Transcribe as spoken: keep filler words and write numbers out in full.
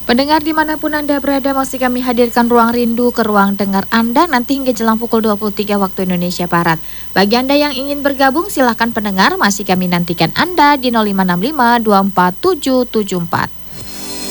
Pendengar dimanapun Anda berada, masih kami hadirkan Ruang Rindu ke ruang dengar Anda nanti hingga jelang pukul dua puluh tiga waktu Indonesia Barat. Bagi Anda yang ingin bergabung, silahkan pendengar, masih kami nantikan Anda di nol lima enam lima dua empat tujuh tujuh empat.